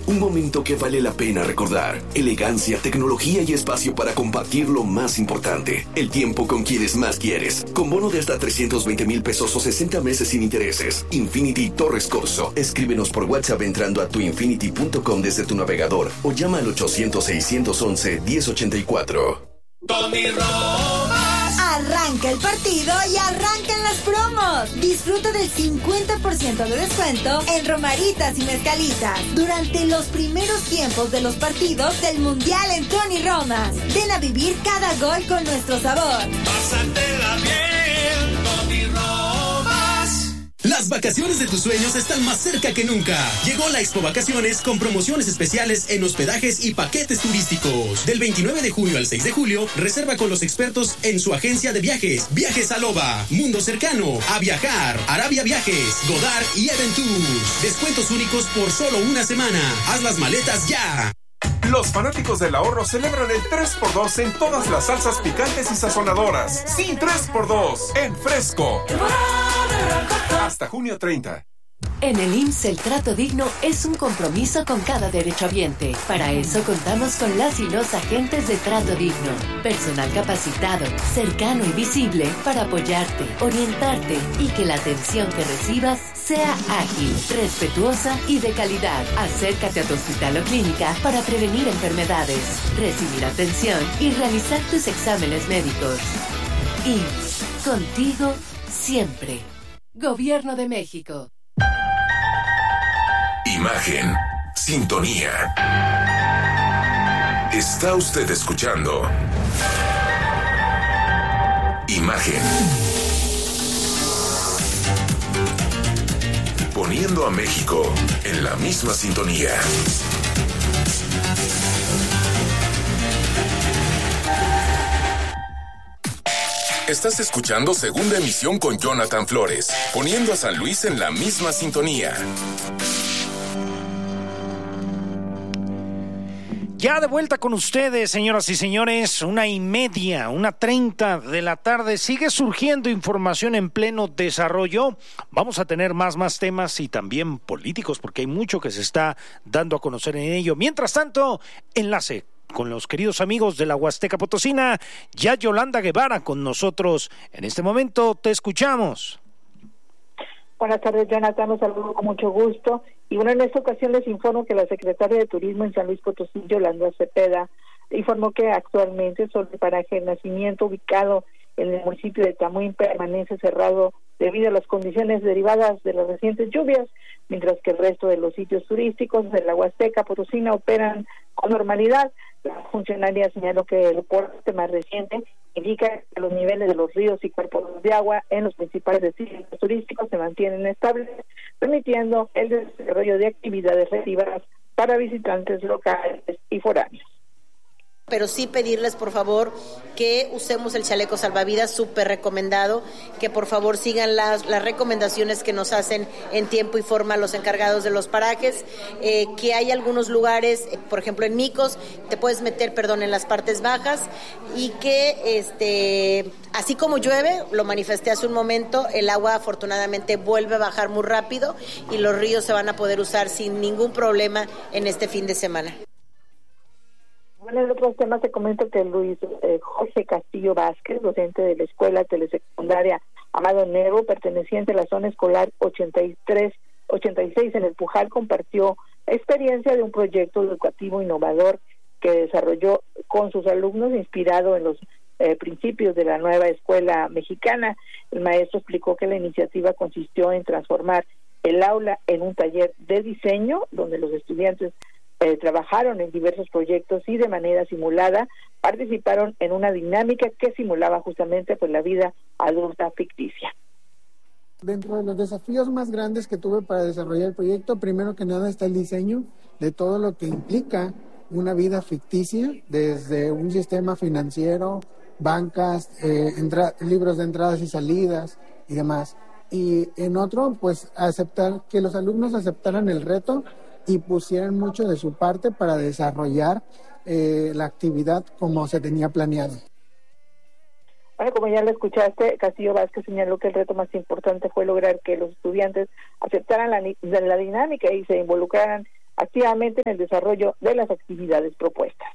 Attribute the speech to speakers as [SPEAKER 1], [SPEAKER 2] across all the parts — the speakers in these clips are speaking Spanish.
[SPEAKER 1] Un momento que vale la pena recordar. Elegancia, tecnología y espacio para compartir lo más importante. El tiempo con quienes más quieres. Con bono de hasta 320,000 pesos o 60 meses sin intereses. Infinity Torres Corso. Escríbenos por WhatsApp entrando a tuinfinity.com desde tu navegador o llama al 800-611-1084.
[SPEAKER 2] Tony Romas.
[SPEAKER 3] Arranca el partido y arrancan las promos. Disfruta del 50% de descuento en romaritas y mezcalitas durante los primeros tiempos de los partidos del Mundial en Tony Romas. Ven a vivir cada gol con nuestro sabor.
[SPEAKER 2] Pásatela bien, Tony Romas.
[SPEAKER 4] Las vacaciones de tus sueños están más cerca que nunca. Llegó la Expo Vacaciones con promociones especiales en hospedajes y paquetes turísticos. Del 29 de junio al 6 de julio, reserva con los expertos en su agencia de viajes. Viajes Aloba, Mundo Cercano, A Viajar, Arabia Viajes, Godard y Eventours. Descuentos únicos por solo una semana. Haz las maletas ya.
[SPEAKER 5] Los fanáticos del ahorro celebran el 3x2 en todas las salsas picantes y sazonadoras. Sí, 3x2 en Fresco. Hasta junio 30.
[SPEAKER 6] En el IMSS el trato digno es un compromiso con cada derechohabiente. Para eso contamos con las y los agentes de trato digno. Personal capacitado, cercano y visible para apoyarte, orientarte y que la atención que recibas sea ágil, respetuosa y de calidad. Acércate a tu hospital o clínica para prevenir enfermedades, recibir atención y realizar tus exámenes médicos. IMSS, contigo siempre. Gobierno de México.
[SPEAKER 7] Imagen, sintonía. Está usted escuchando Imagen. Poniendo a México en la misma sintonía. Estás escuchando Segunda Emisión con Jonathan Flores, poniendo a San Luis en la misma sintonía.
[SPEAKER 8] Ya de vuelta con ustedes, señoras y señores, 1:30, 1:30 de la tarde. Sigue surgiendo información en pleno desarrollo. Vamos a tener más temas y también políticos, porque hay mucho que se está dando a conocer en ello. Mientras tanto, enlace con los queridos amigos de la Huasteca Potosina. Ya Yolanda Guevara con nosotros en este momento. Te escuchamos.
[SPEAKER 9] Buenas tardes, Jonathan, los saludo con mucho gusto. Y bueno, en esta ocasión les informo que la secretaria de Turismo en San Luis Potosí, Yolanda Cepeda, informó que actualmente sobre el paraje El Nacimiento, ubicado en el municipio de Tamuín, permanece cerrado debido a las condiciones derivadas de las recientes lluvias, mientras que el resto de los sitios turísticos de la Huasteca Potosina operan con normalidad. La funcionaria señaló que el reporte más reciente indica que los niveles de los ríos y cuerpos de agua en los principales destinos turísticos se mantienen estables, permitiendo el desarrollo de actividades recreativas para visitantes locales y foráneos.
[SPEAKER 10] Pero sí pedirles, por favor, que usemos el chaleco salvavidas, súper recomendado, que por favor sigan las recomendaciones que nos hacen en tiempo y forma los encargados de los parajes, que hay algunos lugares, por ejemplo en Micos, te puedes meter, en las partes bajas, y que así como llueve, lo manifesté hace un momento, el agua afortunadamente vuelve a bajar muy rápido y los ríos se van a poder usar sin ningún problema en este fin de semana.
[SPEAKER 9] Bueno, en otros temas te comento que Luis Jorge Castillo Vázquez, docente de la Escuela Telesecundaria Amado Nervo, perteneciente a la zona escolar 86 en el Pujal, compartió experiencia de un proyecto educativo innovador que desarrolló con sus alumnos, inspirado en los principios de la nueva escuela mexicana. El maestro explicó que la iniciativa consistió en transformar el aula en un taller de diseño, donde los estudiantes trabajaron en diversos proyectos y de manera simulada participaron en una dinámica que simulaba justamente la vida adulta ficticia.
[SPEAKER 11] Dentro de los desafíos más grandes que tuve para desarrollar el proyecto, primero que nada está el diseño de todo lo que implica una vida ficticia, desde un sistema financiero, bancas, libros de entradas y salidas y demás. Y en otro, aceptar que los alumnos aceptaran el reto y pusieran mucho de su parte para desarrollar la actividad como se tenía planeado.
[SPEAKER 9] Bueno, como ya lo escuchaste, Castillo Vázquez señaló que el reto más importante fue lograr que los estudiantes aceptaran la dinámica y se involucraran activamente en el desarrollo de las actividades propuestas.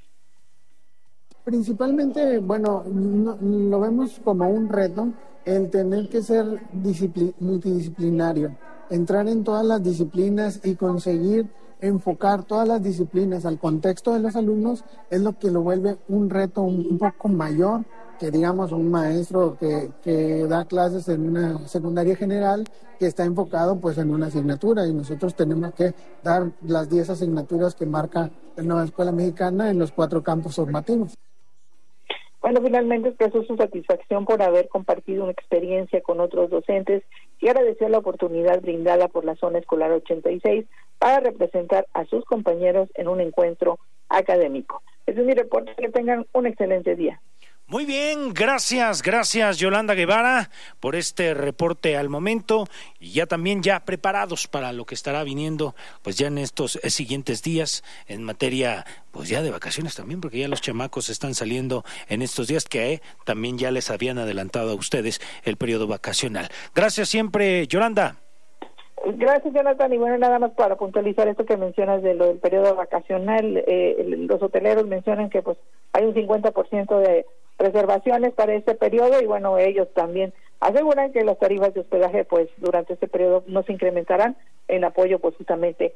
[SPEAKER 11] Principalmente, bueno, lo vemos como un reto el tener que ser multidisciplinario, entrar en todas las disciplinas y conseguir enfocar todas las disciplinas al contexto de los alumnos es lo que lo vuelve un reto un poco mayor que, digamos, un maestro que da clases en una secundaria general que está enfocado pues en una asignatura, y nosotros tenemos que dar las 10 asignaturas que marca la nueva escuela mexicana en los 4 campos formativos.
[SPEAKER 9] Bueno, finalmente expresó su satisfacción por haber compartido una experiencia con otros docentes y agradeció la oportunidad brindada por la zona escolar 86 para representar a sus compañeros en un encuentro académico. Ese es mi reporte, que tengan un excelente día.
[SPEAKER 8] Muy bien, gracias Yolanda Guevara por este reporte al momento, y ya también preparados para lo que estará viniendo pues ya en estos siguientes días en materia pues ya de vacaciones también, porque ya los chamacos están saliendo en estos días que también ya les habían adelantado a ustedes el periodo vacacional. Gracias siempre, Yolanda.
[SPEAKER 9] Gracias, Jonathan, y bueno, nada más para puntualizar esto que mencionas de lo del periodo vacacional, los hoteleros mencionan que pues hay un 50% de reservaciones para este periodo, y bueno, ellos también aseguran que las tarifas de hospedaje pues durante este periodo no se incrementarán, en apoyo pues justamente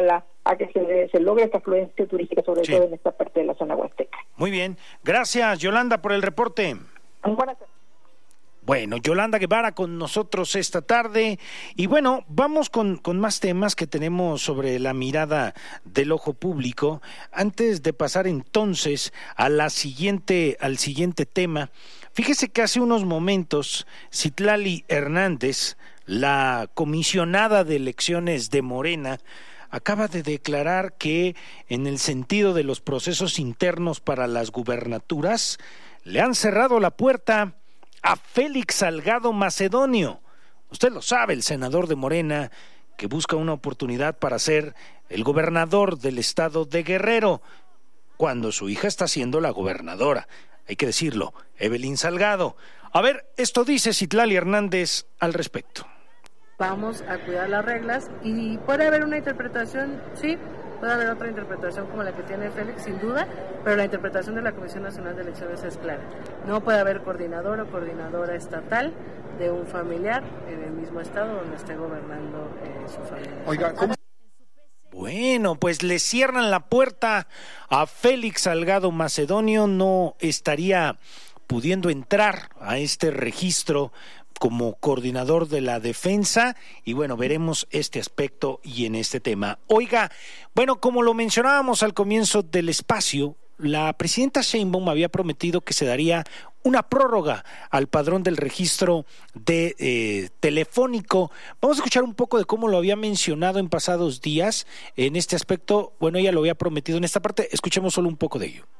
[SPEAKER 9] a que se logre esta afluencia turística, sobre todo en esta parte de la zona huasteca.
[SPEAKER 8] Muy bien, gracias Yolanda por el reporte.
[SPEAKER 9] Buenas tardes.
[SPEAKER 8] Bueno, Yolanda Guevara con nosotros esta tarde, y bueno, vamos con más temas que tenemos sobre la mirada del ojo público. Antes de pasar entonces al siguiente tema, fíjese que hace unos momentos Citlali Hernández, la comisionada de elecciones de Morena, acaba de declarar que en el sentido de los procesos internos para las gubernaturas le han cerrado la puerta a Félix Salgado Macedonio. Usted lo sabe, el senador de Morena que busca una oportunidad para ser el gobernador del estado de Guerrero, cuando su hija está siendo la gobernadora. Hay que decirlo, Evelyn Salgado. A ver, esto dice Citlali Hernández al respecto.
[SPEAKER 12] Vamos a cuidar las reglas, y puede haber una interpretación, sí, puede haber otra interpretación como la que tiene Félix, sin duda, pero la interpretación de la Comisión Nacional de Elecciones es clara. No puede haber coordinador o coordinadora estatal de un familiar en el mismo estado donde esté gobernando su familia.
[SPEAKER 8] Oiga, ¿cómo? Bueno, pues le cierran la puerta a Félix Salgado Macedonio, no estaría pudiendo entrar a este registro como coordinador de la defensa, y bueno, veremos este aspecto y en este tema. Oiga, bueno, como lo mencionábamos al comienzo del espacio, la presidenta Sheinbaum había prometido que se daría una prórroga al padrón del registro de telefónico. Vamos a escuchar un poco de cómo lo había mencionado en pasados días en este aspecto. Bueno, ella lo había prometido en esta parte, escuchemos solo un poco de ello.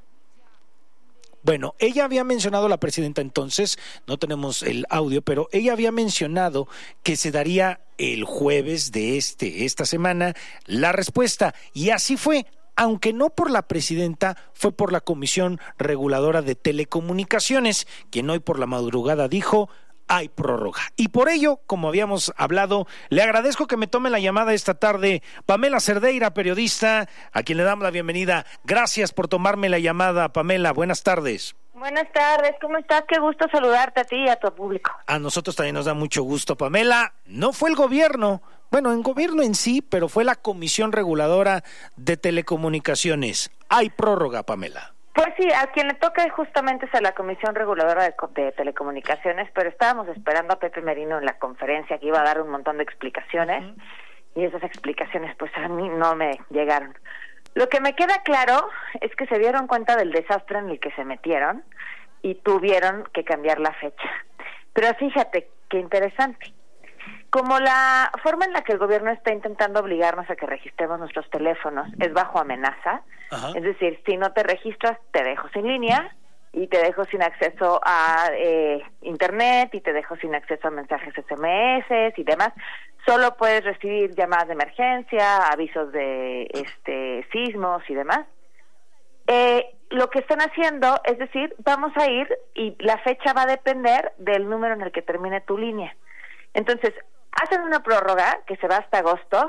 [SPEAKER 8] Bueno, ella había mencionado, la presidenta entonces, no tenemos el audio, pero ella había mencionado que se daría el jueves de esta semana la respuesta, y así fue, aunque no por la presidenta, fue por la Comisión Reguladora de Telecomunicaciones, quien hoy por la madrugada dijo: hay prórroga. Y por ello, como habíamos hablado, le agradezco que me tome la llamada esta tarde Pamela Cerdeira, periodista, a quien le damos la bienvenida. Gracias por tomarme la llamada, Pamela. Buenas tardes.
[SPEAKER 13] Buenas tardes, ¿cómo estás? Qué gusto saludarte a ti y a tu público.
[SPEAKER 8] A nosotros también nos da mucho gusto, Pamela. No fue el gobierno, bueno, el gobierno en sí, pero fue la Comisión Reguladora de Telecomunicaciones. Hay prórroga, Pamela.
[SPEAKER 13] Pues sí, a quien le toca justamente es a la Comisión Reguladora de Telecomunicaciones, pero estábamos esperando a Pepe Merino en la conferencia que iba a dar un montón de explicaciones, y esas explicaciones pues a mí no me llegaron. Lo que me queda claro es que se dieron cuenta del desastre en el que se metieron y tuvieron que cambiar la fecha. Pero fíjate, qué interesante. Como la forma en la que el gobierno está intentando obligarnos a que registremos nuestros teléfonos es bajo amenaza, es decir, si no te registras, te dejo sin línea, y te dejo sin acceso a internet, y te dejo sin acceso a mensajes SMS y demás. Solo puedes recibir llamadas de emergencia, avisos de sismos y demás. Lo que están haciendo, es decir, vamos a ir y la fecha va a depender del número en el que termine tu línea. Entonces, hacen una prórroga que se va hasta agosto,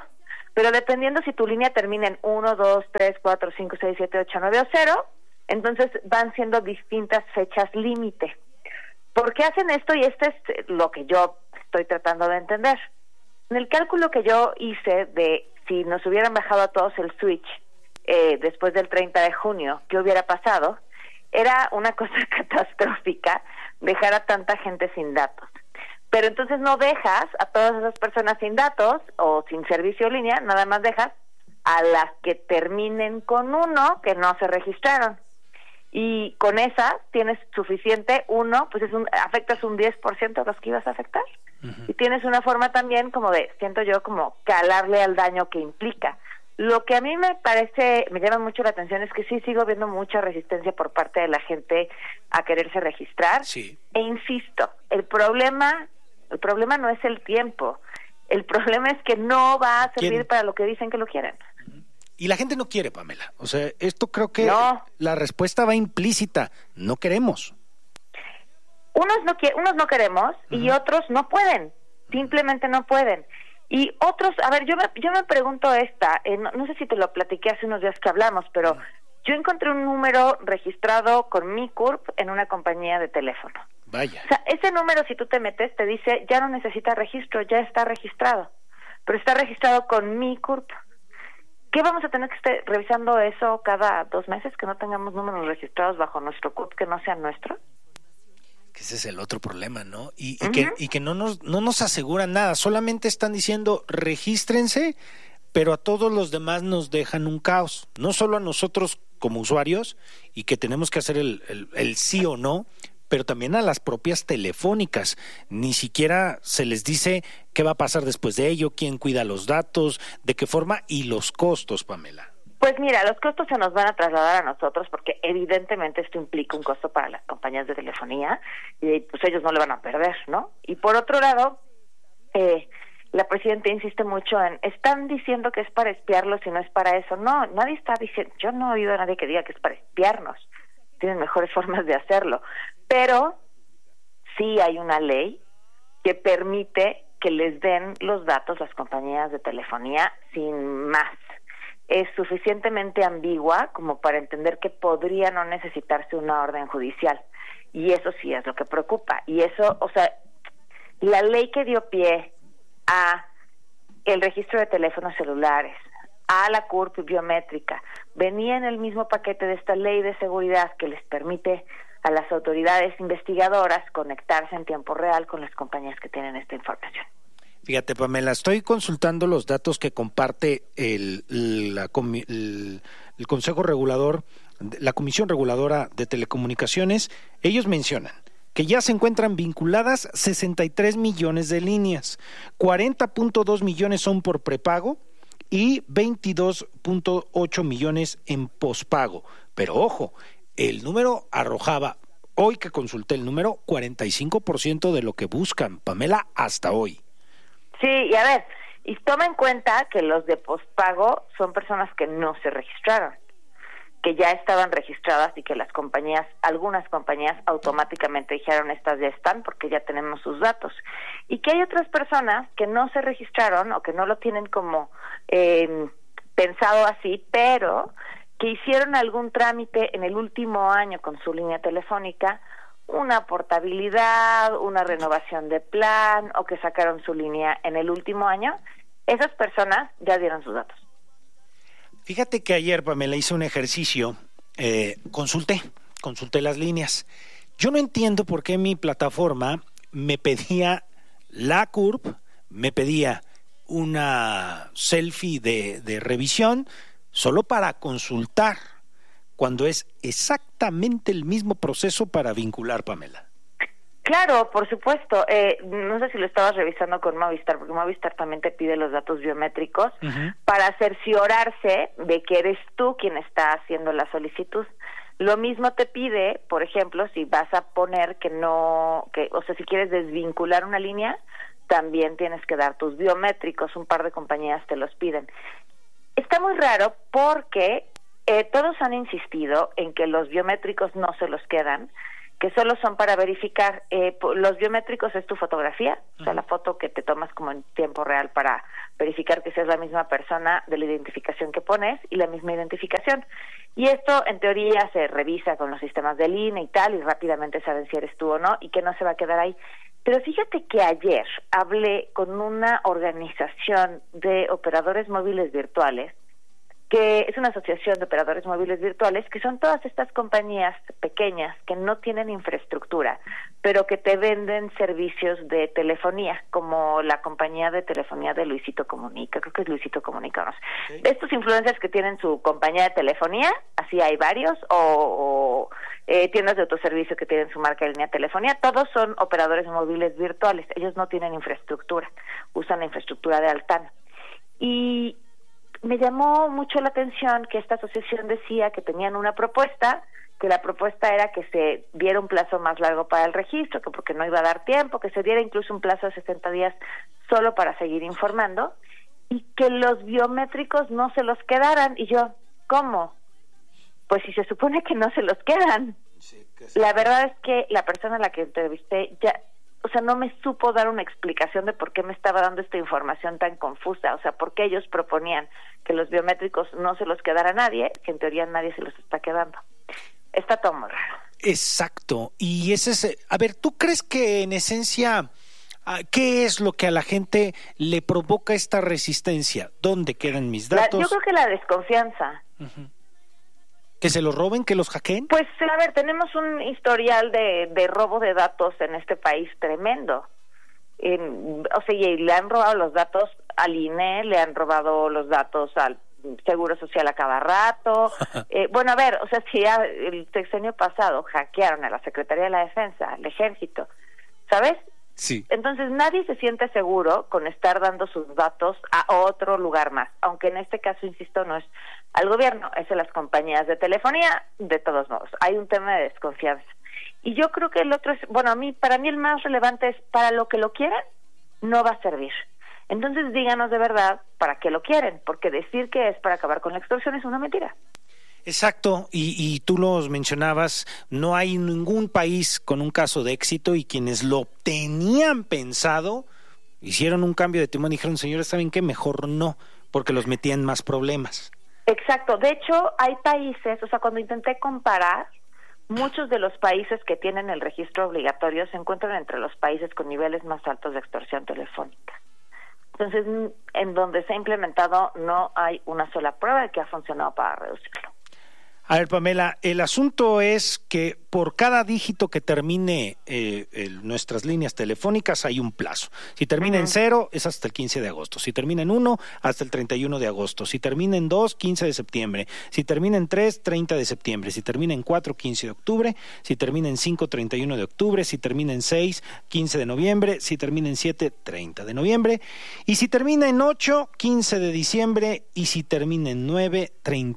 [SPEAKER 13] pero dependiendo si tu línea termina en 1, 2, 3, 4, 5, 6, 7, 8, 9 o 0, entonces van siendo distintas fechas límite. ¿Por qué hacen esto? Y este es lo que yo estoy tratando de entender. En el cálculo que yo hice de si nos hubieran bajado a todos el switch después del 30 de junio, ¿qué hubiera pasado? Era una cosa catastrófica dejar a tanta gente sin datos. Pero entonces no dejas a todas esas personas sin datos o sin servicio en línea, nada más dejas a las que terminen con 1 que no se registraron. Y con esas tienes suficiente, pues afectas un 10% de los que ibas a afectar. Uh-huh. Y tienes una forma también como de, siento yo, como calarle al daño que implica. Lo que a mí me llama mucho la atención es que sí sigo viendo mucha resistencia por parte de la gente a quererse registrar.
[SPEAKER 8] Sí.
[SPEAKER 13] E insisto, el problema no es el tiempo. El problema es que no va a servir para lo que dicen que lo quieren.
[SPEAKER 8] Y la gente no quiere, Pamela. O sea, esto creo que la respuesta va implícita. No queremos.
[SPEAKER 13] Unos no queremos y otros no pueden. Simplemente no pueden. Y otros, a ver, yo me pregunto no sé si te lo platiqué hace unos días que hablamos, pero yo encontré un número registrado con mi CURP en una compañía de teléfono.
[SPEAKER 8] Vaya.
[SPEAKER 13] O sea, ese número, si tú te metes, te dice, ya no necesita registro, ya está registrado. Pero está registrado con mi CURP. ¿Qué vamos a tener que estar revisando eso cada 2 meses, que no tengamos números registrados bajo nuestro CURP que no sean nuestros?
[SPEAKER 8] Que ese es el otro problema, ¿no? Y que no nos aseguran nada, solamente están diciendo regístrense, pero a todos los demás nos dejan un caos, no solo a nosotros como usuarios, y que tenemos que hacer el sí o no, pero también a las propias telefónicas. Ni siquiera se les dice qué va a pasar después de ello, quién cuida los datos, de qué forma y los costos, Pamela.
[SPEAKER 13] Pues mira, los costos se nos van a trasladar a nosotros porque evidentemente esto implica un costo para las compañías de telefonía y pues ellos no le van a perder, ¿no? Y por otro lado, la presidenta insiste mucho están diciendo que es para espiarlos y no es para eso. No, nadie está diciendo, yo no he oído a nadie que diga que es para espiarnos. Tienen mejores formas de hacerlo. Pero sí hay una ley que permite que les den los datos las compañías de telefonía sin más. Es suficientemente ambigua como para entender que podría no necesitarse una orden judicial. Y eso sí es lo que preocupa. Y eso, o sea, la ley que dio pie a el registro de teléfonos celulares, a la CURP biométrica, venía en el mismo paquete de esta ley de seguridad que les permite a las autoridades investigadoras conectarse en tiempo real con las compañías que tienen esta información.
[SPEAKER 8] Fíjate, Pamela, estoy consultando los datos que comparte el Consejo Regulador, la Comisión Reguladora de Telecomunicaciones. Ellos mencionan que ya se encuentran vinculadas 63 millones de líneas, 40.2 millones son por prepago y 22.8 millones en pospago. Pero ojo, el número arrojaba, hoy que consulté el número, 45% de lo que buscan, Pamela, hasta hoy.
[SPEAKER 13] Sí, y a ver, y toma en cuenta que los de pospago son personas que no se registraron, que ya estaban registradas y que algunas compañías automáticamente dijeron estas ya están porque ya tenemos sus datos. Y que hay otras personas que no se registraron o que no lo tienen como pensado así, pero que hicieron algún trámite en el último año con su línea telefónica, una portabilidad, una renovación de plan o que sacaron su línea en el último año. Esas personas ya dieron sus datos.
[SPEAKER 8] Fíjate que ayer, Pamela, hice un ejercicio, consulté las líneas. Yo no entiendo por qué mi plataforma me pedía la CURP, me pedía una selfie de revisión solo para consultar, cuando es exactamente el mismo proceso para vincular, Pamela.
[SPEAKER 13] Claro, por supuesto. No sé si lo estabas revisando con Movistar, porque Movistar también te pide los datos biométricos para cerciorarse de que eres tú quien está haciendo la solicitud. Lo mismo te pide, por ejemplo, si vas a poner si quieres desvincular una línea, también tienes que dar tus biométricos. Un par de compañías te los piden. Está muy raro porque todos han insistido en que los biométricos no se los quedan que solo son para verificar, los biométricos es tu fotografía, o sea, la foto que te tomas como en tiempo real para verificar que seas la misma persona de la identificación que pones y la misma identificación. Y esto, en teoría, se revisa con los sistemas del INE y tal, y rápidamente saben si eres tú o no, y que no se va a quedar ahí. Pero fíjate que ayer hablé con una organización de operadores móviles virtuales, que es una asociación de operadores móviles virtuales, que son todas estas compañías pequeñas que no tienen infraestructura, pero que te venden servicios de telefonía, como la compañía de telefonía de Luisito Comunica, creo que es Luisito Comunica, no sé. Sí. Estos influencers que tienen su compañía de telefonía, así hay varios, o tiendas de autoservicio que tienen su marca de línea de telefonía, todos son operadores móviles virtuales, ellos no tienen infraestructura, usan la infraestructura de Altán. Y me llamó mucho la atención que esta asociación decía que tenían una propuesta, que la propuesta era que se diera un plazo más largo para el registro, que porque no iba a dar tiempo, que se diera incluso un plazo de 60 días solo para seguir informando, y que los biométricos no se los quedaran. Y yo, ¿cómo? Pues si se supone que no se los quedan. Sí, la verdad es que la persona a la que entrevisté ya... O sea, no me supo dar una explicación de por qué me estaba dando esta información tan confusa. O sea, por qué ellos proponían que los biométricos no se los quedara a nadie, que en teoría nadie se los está quedando. Está todo muy raro.
[SPEAKER 8] Exacto. Y ese es... A ver, ¿tú crees que en esencia... ¿qué es lo que a la gente le provoca esta resistencia? ¿Dónde quedan mis datos?
[SPEAKER 13] Yo creo que la desconfianza.
[SPEAKER 8] Uh-huh. ¿Que se los roben, que los hackeen?
[SPEAKER 13] Pues, a ver, tenemos un historial de robo de datos en este país tremendo. O sea, y le han robado los datos al INE, le han robado los datos al Seguro Social a cada rato. Bueno, a ver, o sea, si ya el sexenio pasado hackearon a la Secretaría de la Defensa, al Ejército, ¿sabes?
[SPEAKER 8] Sí.
[SPEAKER 13] Entonces nadie se siente seguro con estar dando sus datos a otro lugar más, aunque en este caso, insisto, no es al gobierno, es a las compañías de telefonía. De todos modos, hay un tema de desconfianza. Y yo creo que el otro es, bueno, para mí el más relevante es, para lo que lo quieran, no va a servir. Entonces díganos de verdad para qué lo quieren, porque decir que es para acabar con la extorsión es una mentira.
[SPEAKER 8] Exacto, y tú los mencionabas, no hay ningún país con un caso de éxito, y quienes lo tenían pensado hicieron un cambio de timón y dijeron, señores, ¿saben qué? Mejor no, porque los metían más problemas.
[SPEAKER 13] Exacto, de hecho hay países, o sea, cuando intenté comparar, muchos de los países que tienen el registro obligatorio se encuentran entre los países con niveles más altos de extorsión telefónica. Entonces, en donde se ha implementado no hay una sola prueba de que ha funcionado para reducirlo.
[SPEAKER 8] A ver, Pamela, el asunto es que por cada dígito que termine nuestras líneas telefónicas hay un plazo. Si termina en 0, es hasta el 15 de agosto. Si termina en 1, hasta el 31 de agosto. Si termina en 2, 15 de septiembre. Si termina en 3, 30 de septiembre. Si termina en 4, 15 de octubre. Si termina en 5, 31 de octubre. Si termina en 6, 15 de noviembre. Si termina en 7, 30 de noviembre. Y si termina en 8, 15 de diciembre. Y si termina en 9,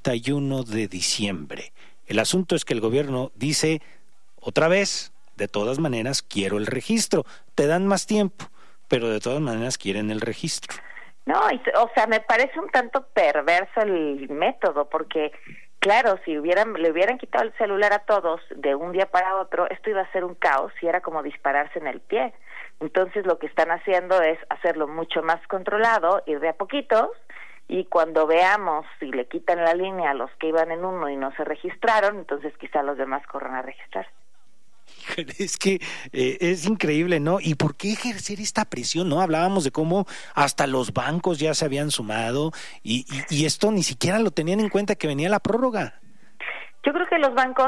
[SPEAKER 8] 31 de diciembre. El asunto es que el gobierno dice, otra vez, de todas maneras quiero el registro. Te dan más tiempo, pero de todas maneras quieren el registro.
[SPEAKER 13] No, o sea, me parece un tanto perverso el método, porque claro, si le hubieran quitado el celular a todos de un día para otro, esto iba a ser un caos y era como dispararse en el pie. Entonces lo que están haciendo es hacerlo mucho más controlado, ir de a poquitos. Y cuando veamos si le quitan la línea a los que iban en uno y no se registraron, entonces quizá los demás corran a registrarse.
[SPEAKER 8] Es que es increíble, ¿no? ¿Y por qué ejercer esta presión, no? Hablábamos de cómo hasta los bancos ya se habían sumado y esto ni siquiera lo tenían en cuenta que venía la prórroga.
[SPEAKER 13] Yo creo que los bancos,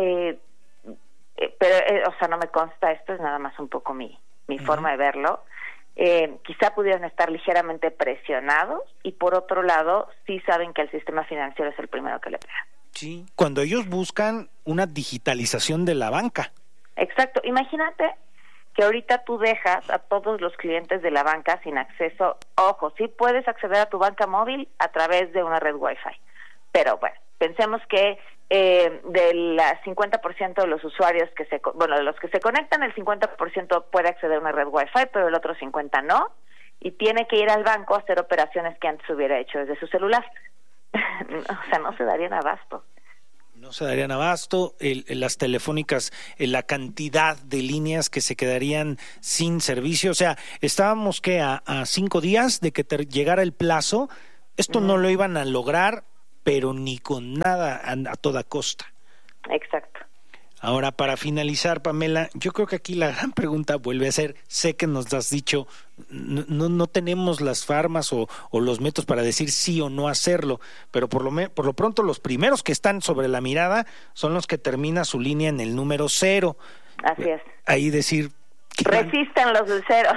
[SPEAKER 13] pero, o sea, no me consta, esto es nada más un poco mi forma de verlo. Quizá pudieran estar ligeramente presionados y por otro lado sí saben que el sistema financiero es el primero que le pega.
[SPEAKER 8] Sí, cuando ellos buscan una digitalización de la banca.
[SPEAKER 13] Exacto, imagínate que ahorita tú dejas a todos los clientes de la banca sin acceso. Ojo, sí puedes acceder a tu banca móvil a través de una red Wi-Fi, pero bueno, pensemos que del 50% de los usuarios de los que se conectan, el 50% puede acceder a una red Wi-Fi, pero el otro 50% no, y tiene que ir al banco a hacer operaciones que antes hubiera hecho desde su celular. O sea, no se darían abasto.
[SPEAKER 8] No se darían abasto, las telefónicas, la cantidad de líneas que se quedarían sin servicio. O sea, estábamos que a 5 días de que llegara el plazo, esto no lo iban a lograr, pero ni con nada, a toda costa.
[SPEAKER 13] Exacto.
[SPEAKER 8] Ahora, para finalizar, Pamela, yo creo que aquí la gran pregunta vuelve a ser, sé que nos has dicho, no tenemos las farmas o los métodos para decir sí o no hacerlo, pero por lo pronto los primeros que están sobre la mirada son los que termina su línea en el número 0.
[SPEAKER 13] Así es.
[SPEAKER 8] Ahí decir...
[SPEAKER 13] Resisten los del 0.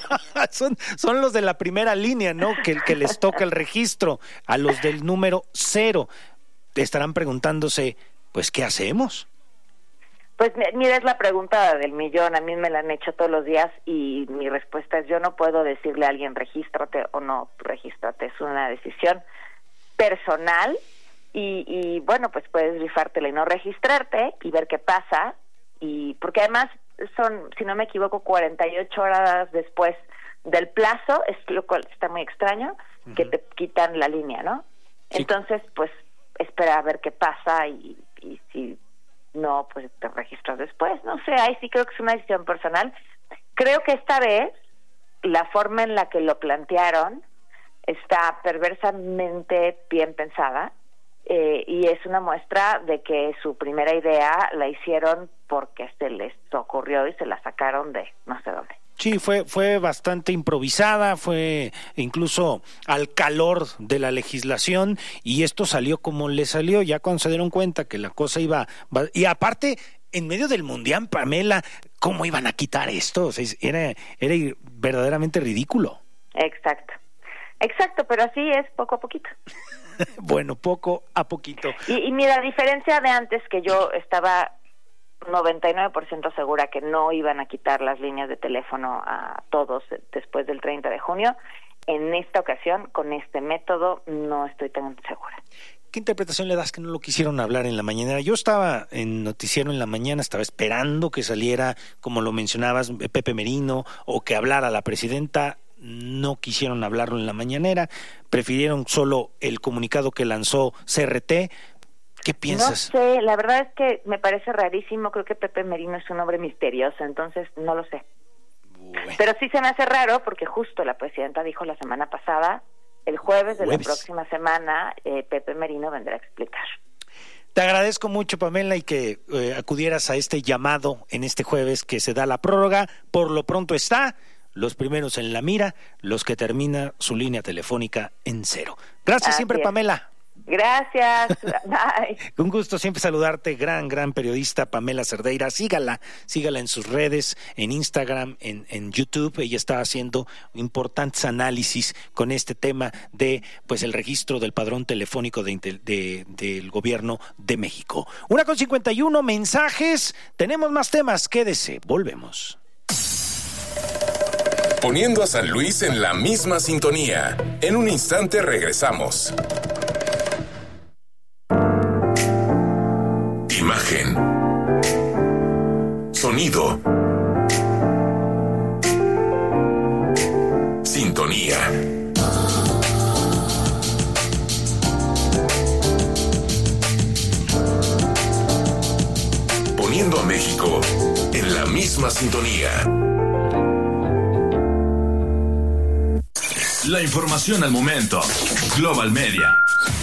[SPEAKER 8] son los de la primera línea, ¿no? Que les toca el registro. A los del número 0 estarán preguntándose, pues, ¿qué hacemos?
[SPEAKER 13] Pues mira, es la pregunta del millón, a mí me la han hecho todos los días y mi respuesta es yo no puedo decirle a alguien regístrate o no regístrate, es una decisión personal y bueno, pues puedes rifártela y no registrarte y ver qué pasa, y porque además son, si no me equivoco, 48 horas después del plazo, es lo cual está muy extraño, que te quitan la línea, ¿no? Sí. Entonces, pues espera a ver qué pasa y si no, pues te registras después. No sé, ahí sí creo que es una decisión personal. Creo que esta vez la forma en la que lo plantearon está perversamente bien pensada y es una muestra de que su primera idea la hicieron porque se les ocurrió y se la sacaron de no sé dónde.
[SPEAKER 8] Sí, fue bastante improvisada, fue incluso al calor de la legislación y esto salió como le salió, ya cuando se dieron cuenta que la cosa iba... Y aparte, en medio del mundial, Pamela, ¿cómo iban a quitar esto? O sea, era verdaderamente ridículo.
[SPEAKER 13] Exacto, pero así es poco a poquito.
[SPEAKER 8] Bueno, poco a poquito.
[SPEAKER 13] Y mira, a diferencia de antes que yo estaba 99% segura que no iban a quitar las líneas de teléfono a todos después del 30 de junio. En esta ocasión, con este método, no estoy tan segura.
[SPEAKER 8] ¿Qué interpretación le das que no lo quisieron hablar en la mañanera? Yo estaba en noticiero en la mañana, estaba esperando que saliera, como lo mencionabas, Pepe Merino, o que hablara la presidenta. No quisieron hablarlo en la mañanera, prefirieron solo el comunicado que lanzó CRT. ¿Qué piensas?
[SPEAKER 13] No sé, la verdad es que me parece rarísimo, creo que Pepe Merino es un hombre misterioso, entonces no lo sé. Bueno. Pero sí se me hace raro porque justo la presidenta dijo la semana pasada, el jueves de la próxima semana, Pepe Merino vendrá a explicar.
[SPEAKER 8] Te agradezco mucho, Pamela, y que acudieras a este llamado en este jueves que se da la prórroga. Por lo pronto está, los primeros en la mira, los que termina su línea telefónica en 0. Gracias siempre, Pamela.
[SPEAKER 13] Gracias, bye.
[SPEAKER 8] Un gusto siempre saludarte, gran periodista Pamela Cerdeira. Sígala en sus redes, en Instagram, en YouTube. Ella está haciendo importantes análisis con este tema de pues el registro del padrón telefónico del gobierno de México. 1:51 mensajes, tenemos más temas, quédese, volvemos.
[SPEAKER 7] Poniendo a San Luis en la misma sintonía. En un instante regresamos. Imagen. Sonido. Sintonía. Poniendo a México en la misma sintonía.
[SPEAKER 14] La información al momento. Global Media.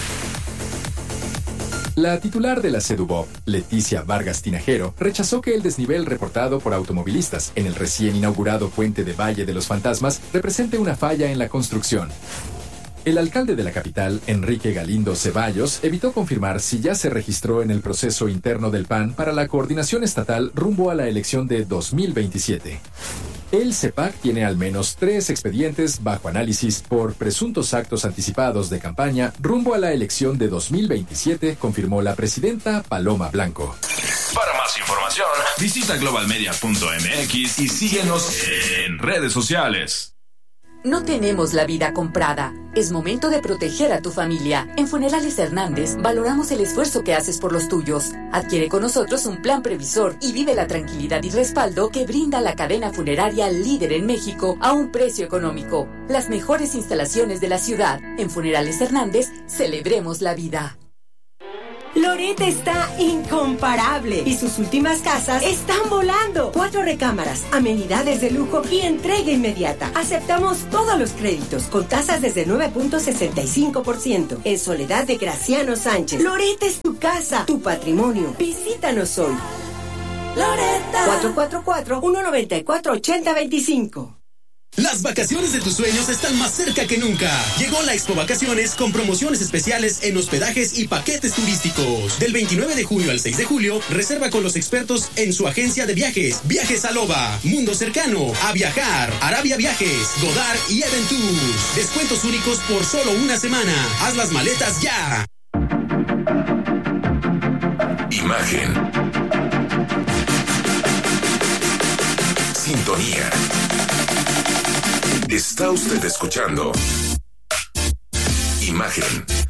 [SPEAKER 15] La titular de la Sedubop, Leticia Vargas Tinajero, rechazó que el desnivel reportado por automovilistas en el recién inaugurado puente de Valle de los Fantasmas represente una falla en la construcción. El alcalde de la capital, Enrique Galindo Ceballos, evitó confirmar si ya se registró en el proceso interno del PAN para la coordinación estatal rumbo a la elección de 2027. El CEPAC tiene al menos 3 expedientes bajo análisis por presuntos actos anticipados de campaña rumbo a la elección de 2027, confirmó la presidenta Paloma Blanco.
[SPEAKER 14] Para más información, visita globalmedia.mx y síguenos en redes sociales.
[SPEAKER 6] No tenemos la vida comprada. Es momento de proteger a tu familia. En Funerales Hernández valoramos el esfuerzo que haces por los tuyos. Adquiere con nosotros un plan previsor y vive la tranquilidad y respaldo que brinda la cadena funeraria líder en México a un precio económico. Las mejores instalaciones de la ciudad. En Funerales Hernández, celebremos la vida.
[SPEAKER 16] Loret está incomparable y sus últimas casas están volando. 4 recámaras, amenidades de lujo y entrega inmediata. Aceptamos todos los créditos con tasas desde 9.65%. En Soledad de Graciano Sánchez. Loret es tu casa, tu patrimonio. Visítanos hoy. Loretta. 444-194-8025.
[SPEAKER 4] Las vacaciones de tus sueños están más cerca que nunca. Llegó la Expo Vacaciones con promociones especiales en hospedajes y paquetes turísticos. Del 29 de junio al 6 de julio, reserva con los expertos en su agencia de viajes. Viajes Aloba, Mundo Cercano, A Viajar, Arabia Viajes, Godard y Event Tours. Descuentos únicos por solo una semana. Haz las maletas ya.
[SPEAKER 7] Imagen. Sintonía. Está usted escuchando Imagen.